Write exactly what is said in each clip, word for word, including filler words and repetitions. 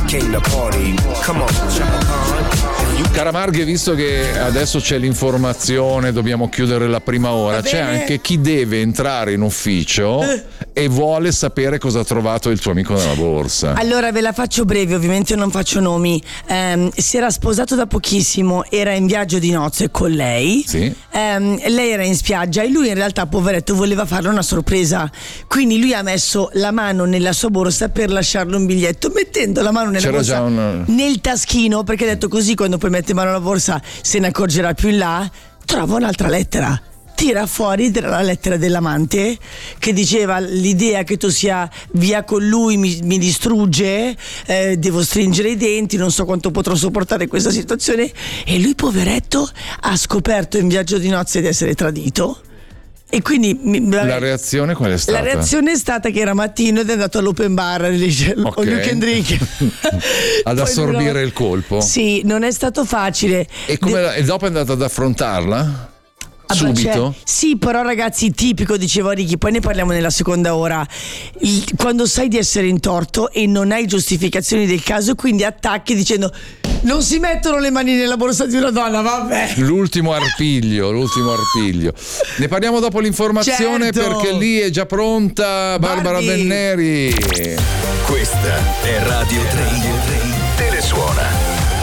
came to party. Come on, Chaka Khan. Caramarghe, visto che adesso c'è l'informazione, dobbiamo chiudere la prima ora, c'è anche chi deve entrare in ufficio eh. e vuole sapere cosa ha trovato il tuo amico nella borsa. Allora ve la faccio breve, ovviamente non faccio nomi. Um, si era sposato da pochissimo, era in viaggio di nozze con lei. Sì. Um, lei era in spiaggia e lui in realtà, poveretto, voleva farle una sorpresa. Quindi lui ha messo la mano nella sua borsa per lasciarle un biglietto, mettendo la mano nella C'era borsa già un... nel taschino, perché ha detto così quando poi mette mano alla borsa se ne accorgerà più in là. Trova un'altra lettera, tira fuori la lettera dell'amante che diceva: l'idea che tu sia via con lui mi, mi distrugge, eh, devo stringere i denti, non so quanto potrò sopportare questa situazione. E lui, poveretto, ha scoperto in viaggio di nozze di essere tradito. E quindi la reazione qual è stata? La reazione è stata che era mattino ed è andato all'open bar, dice, okay. You can drink. Ad assorbire il colpo. Sì, non è stato facile. E, come De- e dopo è andato ad affrontarla? Ah, subito? Cioè, sì, però ragazzi, tipico, diceva Ricky, poi ne parliamo nella seconda ora. Il, quando sai di essere in torto e non hai giustificazioni del caso, quindi attacchi dicendo: non si mettono le mani nella borsa di una donna, vabbè. L'ultimo arpiglio, l'ultimo arpiglio. Ne parliamo dopo l'informazione, certo. Perché lì è già pronta Barbara Barbie. Venneri. Questa è Radio tre. Telesuona.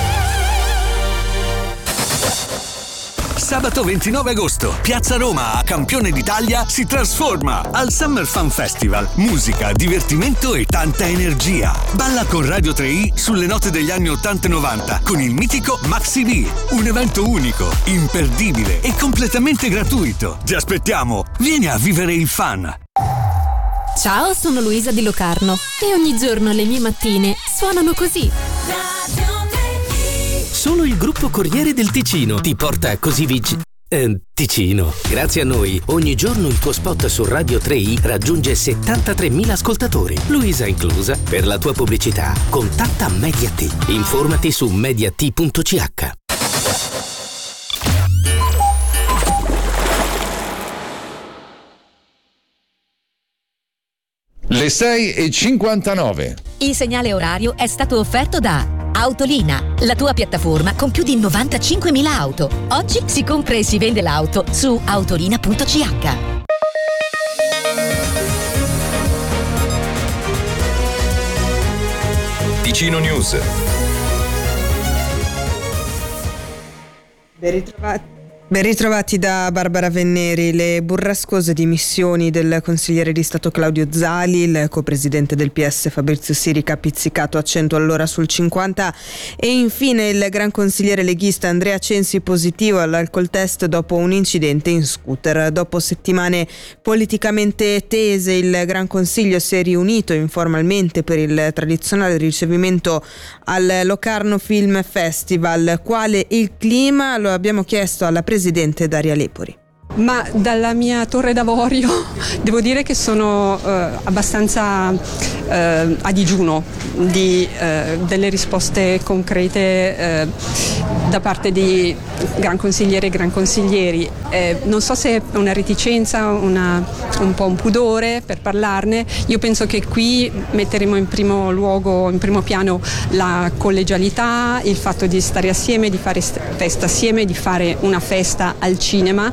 Sabato ventinove agosto, Piazza Roma a Campione d'Italia si trasforma al Summer Fun Festival. Musica, divertimento e tanta energia. Balla con Radio tre i sulle note degli anni ottanta e novanta con il mitico Maxi D. Un evento unico, imperdibile e completamente gratuito. Ti aspettiamo, vieni a vivere il fun. Ciao, sono Luisa Di Locarno e ogni giorno le mie mattine suonano così. Solo il gruppo Corriere del Ticino ti porta così vicino. Eh, Ticino. Grazie a noi, ogni giorno il tuo spot su Radio tre i raggiunge settantatremila ascoltatori, Luisa inclusa. Per la tua pubblicità, contatta Mediat. Informati su mediat punto c h. Le sei e cinquantanove. Il segnale orario è stato offerto da Autolina, la tua piattaforma con più di novantacinquemila auto. Oggi si compra e si vende l'auto su autolina punto c h. Ticino News. Ben ritrovati. Ben ritrovati da Barbara Venneri. Le burrascose dimissioni del consigliere di Stato Claudio Zali, il copresidente del P S Fabrizio Sirica pizzicato a cento all'ora sul cinquanta e infine il gran consigliere leghista Andrea Censi positivo all'alcol test dopo un incidente in scooter. Dopo settimane politicamente tese, il Gran Consiglio si è riunito informalmente per il tradizionale ricevimento al Locarno Film Festival. Quale il clima? Lo abbiamo chiesto alla Presidente Daria Lepori. Ma dalla mia torre d'avorio devo dire che sono eh, abbastanza eh, a digiuno di eh, delle risposte concrete eh, da parte di gran consiglieri e gran consiglieri. Eh, non so se è una reticenza, una, un po' un pudore per parlarne. Io penso che qui metteremo in primo luogo, in primo piano la collegialità, il fatto di stare assieme, di fare festa assieme, di fare una festa al cinema,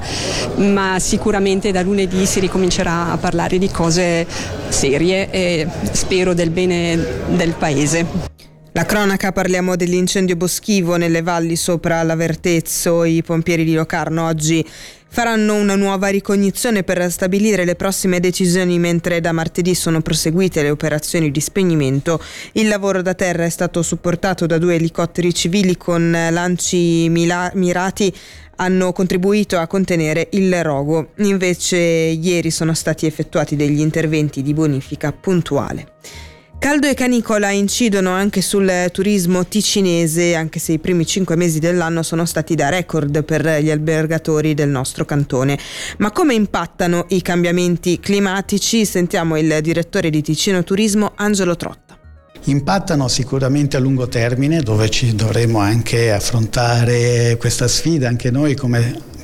ma sicuramente da lunedì si ricomincerà a parlare di cose serie e spero del bene del paese. La cronaca, parliamo dell'incendio boschivo nelle valli sopra l'Avertezzo. I pompieri di Locarno oggi faranno una nuova ricognizione per stabilire le prossime decisioni, mentre da martedì sono proseguite le operazioni di spegnimento. Il lavoro da terra è stato supportato da due elicotteri civili con lanci mila- mirati hanno contribuito a contenere il rogo. Invece ieri sono stati effettuati degli interventi di bonifica puntuale. Caldo e canicola incidono anche sul turismo ticinese, anche se i primi cinque mesi dell'anno sono stati da record per gli albergatori del nostro cantone. Ma come impattano i cambiamenti climatici? Sentiamo il direttore di Ticino Turismo, Angelo Trotta. Impattano sicuramente a lungo termine, dove ci dovremo anche affrontare questa sfida anche noi come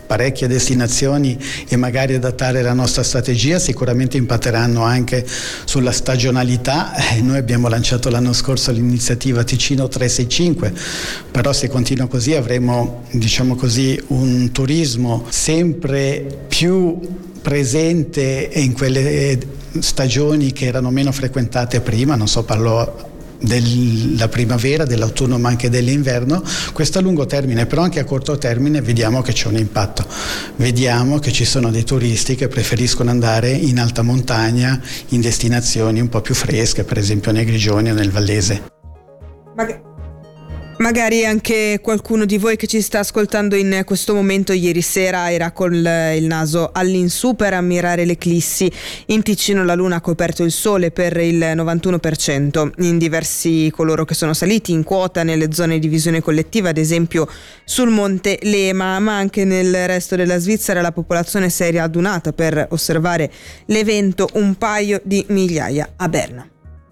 parecchie destinazioni e magari adattare la nostra strategia. Sicuramente impatteranno anche sulla stagionalità. Eh, noi abbiamo lanciato l'anno scorso l'iniziativa Ticino trecentosessantacinque, però se continua così avremo, diciamo così, un turismo sempre più presente in quelle stagioni che erano meno frequentate prima. Non so, parlo della primavera, dell'autunno ma anche dell'inverno. Questo a lungo termine, però anche a corto termine vediamo che c'è un impatto, vediamo che ci sono dei turisti che preferiscono andare in alta montagna, in destinazioni un po' più fresche, per esempio nei Grigioni o nel Vallese. Mag- Magari anche qualcuno di voi che ci sta ascoltando in questo momento ieri sera era con il naso all'insù per ammirare l'eclissi. In Ticino la luna ha coperto il sole per il novantuno per cento. In diversi coloro che sono saliti in quota nelle zone di visione collettiva, ad esempio sul monte Lema, ma anche nel resto della Svizzera la popolazione si è radunata per osservare l'evento, un paio di migliaia a Berna.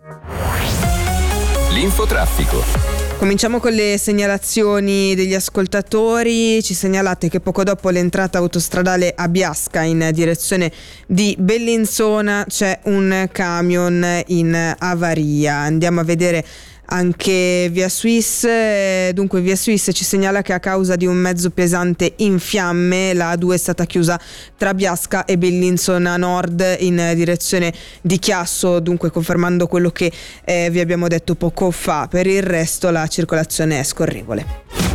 L'infotraffico. Cominciamo con le segnalazioni degli ascoltatori. Ci segnalate che poco dopo l'entrata autostradale a Biasca in direzione di Bellinzona c'è un camion in avaria. Andiamo a vedere anche Via Swiss. Dunque Via Swiss ci segnala che a causa di un mezzo pesante in fiamme la A due è stata chiusa tra Biasca e Bellinzona Nord in direzione di Chiasso, dunque confermando quello che eh, vi abbiamo detto poco fa. Per il resto la circolazione è scorrevole.